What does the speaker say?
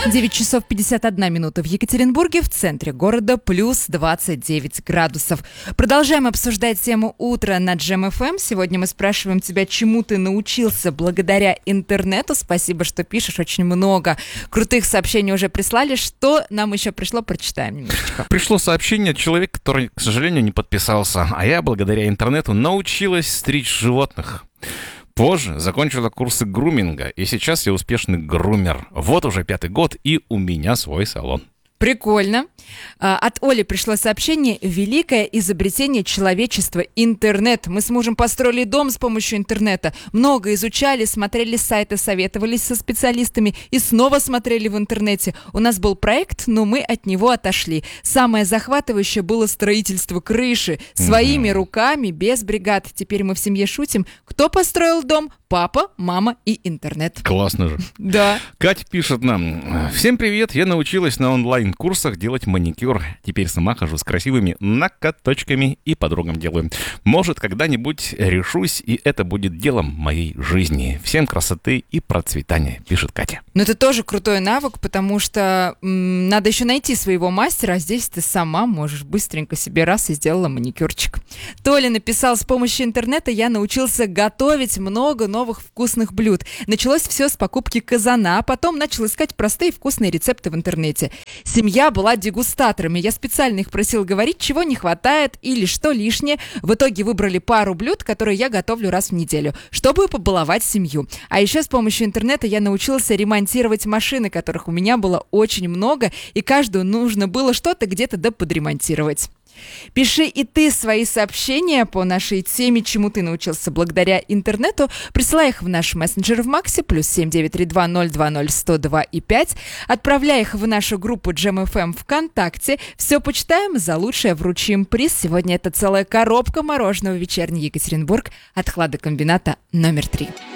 9 часов 51 минута в Екатеринбурге, в центре города, плюс 29 градусов. Продолжаем обсуждать тему утра на Джем ФМ. Сегодня мы спрашиваем тебя, чему ты научился благодаря интернету. Спасибо, что пишешь, очень много крутых сообщений уже прислали. Что нам еще пришло, прочитаем немножечко. Пришло сообщение от человека, который, к сожалению, не подписался. А я благодаря интернету научилась стричь животных. Позже закончила курсы груминга, и сейчас я успешный грумер. Вот уже 5-й год, и у меня свой салон. Прикольно. От Оли пришло сообщение: великое изобретение человечества – интернет. Мы с мужем построили дом с помощью интернета. Много изучали, смотрели сайты, советовались со специалистами и снова смотрели в интернете. У нас был проект, но мы от него отошли. Самое захватывающее было строительство крыши. Своими руками, без бригад. Теперь мы в семье шутим. Кто построил дом? Папа, мама и интернет. Классно же. Да. Катя пишет нам: всем привет, я научилась на онлайн-курсах делать маникюр. Теперь сама хожу с красивыми ноготочками и подругам делаю. Может, когда-нибудь решусь, и это будет делом моей жизни. Всем красоты и процветания, пишет Катя. Но это тоже крутой навык, потому что надо еще найти своего мастера, а здесь ты сама можешь быстренько себе раз и сделала маникюрчик. Толя написал: с помощью интернета я научился готовить много новых вкусных блюд. Началось все с покупки казана, а потом начал искать простые вкусные рецепты в интернете. Семья была дегустаторами. Я специально их просил говорить, чего не хватает или что лишнее. В итоге выбрали пару блюд, которые я готовлю раз в неделю, чтобы побаловать семью. А еще с помощью интернета я научился ремонтировать машины, которых у меня было очень много, и каждую нужно было что-то где-то подремонтировать. Пиши и ты свои сообщения по нашей теме, чему ты научился благодаря интернету. Присылай их в наш мессенджер в Максе, +7 932 020 102 и 5. Отправляй их в нашу группу Джем ФМ ВКонтакте. Все почитаем, за лучшее вручим приз. Сегодня это целая коробка мороженого «Вечерний Екатеринбург» от хладокомбината номер 3.